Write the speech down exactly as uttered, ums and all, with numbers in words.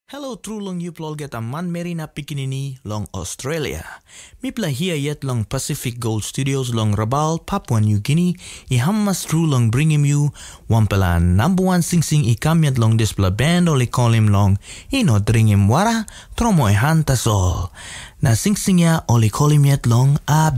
Hello true long you plol get a man merina pikinini long Australia. Mi pla here yet long Pacific Gold Studios long Rabaul, Papua New Guinea. I hammas true long bring him you. Wampela number one sing sing I kam yet long displa band only call him long. I no dring him wara, tromo e hanta sol. Na sing sing ya only call him yet long a